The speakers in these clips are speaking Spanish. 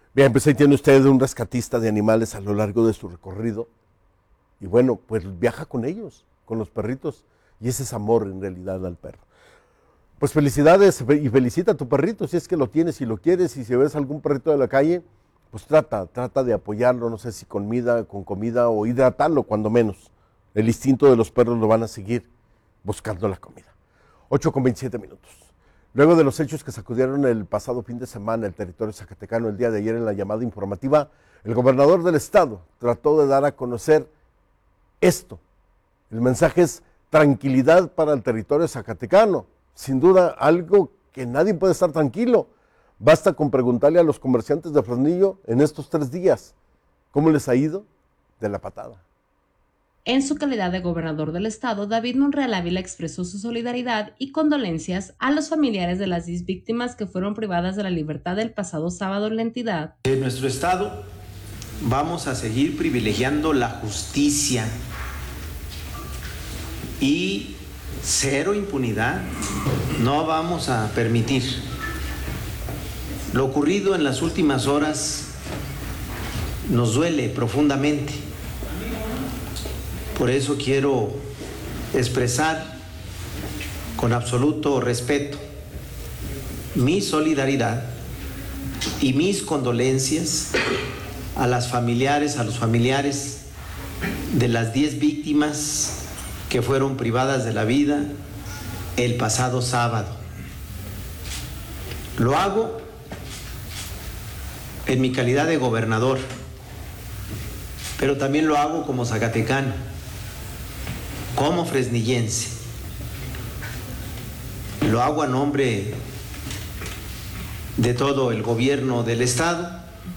Bien, pues ahí tiene usted un rescatista de animales a lo largo de su recorrido. Y bueno, pues viaja con ellos, con los perritos. Y ese es amor en realidad al perro. Pues felicidades y felicita a tu perrito si es que lo tienes y lo quieres. Y si ves algún perrito de la calle, pues trata de apoyarlo, no sé si con comida o hidratarlo cuando menos. El instinto de los perros lo van a seguir buscando la comida. 8:27. Luego de los hechos que sacudieron el pasado fin de semana el territorio zacatecano el día de ayer en la llamada informativa, el gobernador del estado trató de dar a conocer esto. El mensaje es tranquilidad para el territorio zacatecano. Sin duda, algo que nadie puede estar tranquilo. Basta con preguntarle a los comerciantes de Fresnillo en estos 3 días cómo les ha ido de la patada. En su calidad de gobernador del estado, David Monreal Ávila expresó su solidaridad y condolencias a los familiares de las 10 víctimas que fueron privadas de la libertad el pasado sábado en la entidad. En nuestro estado vamos a seguir privilegiando la justicia y cero impunidad. No vamos a permitir. Lo ocurrido en las últimas horas nos duele profundamente. Por eso quiero expresar con absoluto respeto mi solidaridad y mis condolencias a los familiares de las 10 víctimas que fueron privadas de la vida el pasado sábado. Lo hago en mi calidad de gobernador, pero también lo hago como zacatecano, como fresnillense. Lo hago a nombre de todo el gobierno del estado,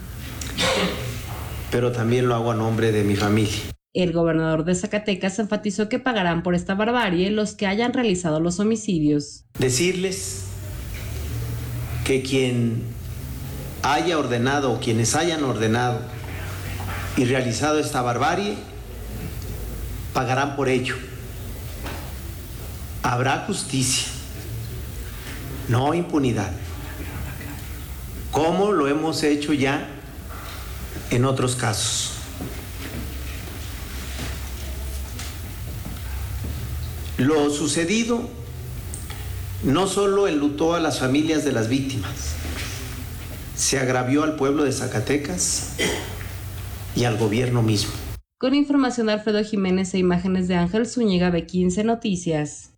pero también lo hago a nombre de mi familia. El gobernador de Zacatecas enfatizó que pagarán por esta barbarie los que hayan realizado los homicidios. Decirles que quien haya ordenado o quienes hayan ordenado y realizado esta barbarie pagarán por ello. Habrá justicia, no impunidad, como lo hemos hecho ya en otros casos. Lo sucedido no solo enlutó a las familias de las víctimas, se agravió al pueblo de Zacatecas y al gobierno mismo. Con información de Alfredo Jiménez e imágenes de Ángel Zúñiga, B15 Noticias.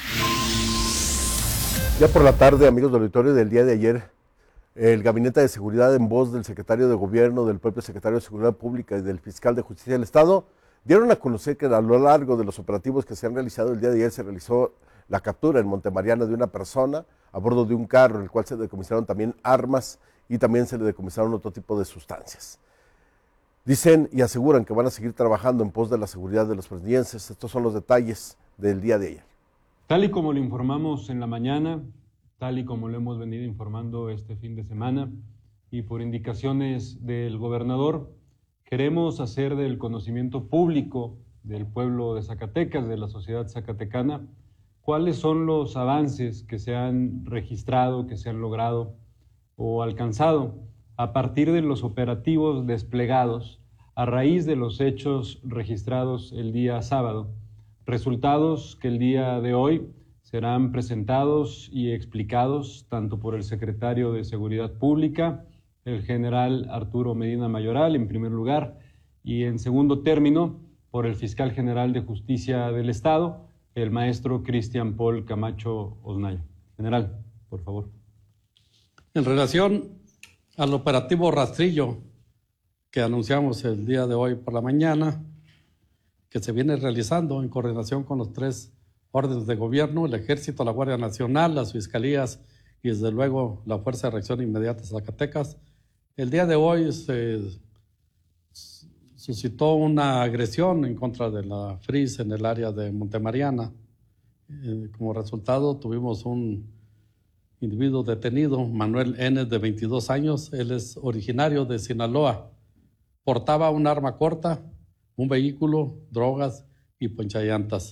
Ya por la tarde, amigos del auditorio, del día de ayer, el Gabinete de Seguridad, en voz del secretario de Gobierno, del propio secretario de Seguridad Pública y del fiscal de Justicia del Estado, dieron a conocer que a lo largo de los operativos que se han realizado el día de ayer se realizó la captura en Montemariana de una persona a bordo de un carro, en el cual se decomisaron también armas y también se le decomisaron otro tipo de sustancias. Dicen y aseguran que van a seguir trabajando en pos de la seguridad de los fresnillenses. Estos son los detalles del día de ayer. Tal y como lo informamos en la mañana, tal y como lo hemos venido informando este fin de semana, y por indicaciones del gobernador, queremos hacer del conocimiento público del pueblo de Zacatecas, de la sociedad zacatecana, cuáles son los avances que se han registrado, que se han logrado o alcanzado a partir de los operativos desplegados a raíz de los hechos registrados el día sábado. Resultados que el día de hoy serán presentados y explicados tanto por el secretario de Seguridad Pública, el general Arturo Medina Mayoral, en primer lugar, y en segundo término, por el fiscal general de Justicia del Estado, el maestro Cristian Paul Camacho Osnaya. General, por favor. En relación al operativo Rastrillo que anunciamos el día de hoy por la mañana, que se viene realizando en coordinación con los 3 órdenes de gobierno, el Ejército, la Guardia Nacional, las Fiscalías y desde luego la Fuerza de Reacción Inmediata Zacatecas. El día de hoy se suscitó una agresión en contra de la FRIS en el área de Montemariana. Como resultado tuvimos un individuo detenido, Manuel N., de 22 años. Él es originario de Sinaloa. Portaba un arma corta, un vehículo, drogas y ponchallantas.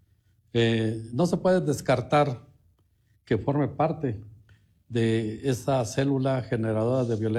No se puede descartar que forme parte de esa célula generadora de violencia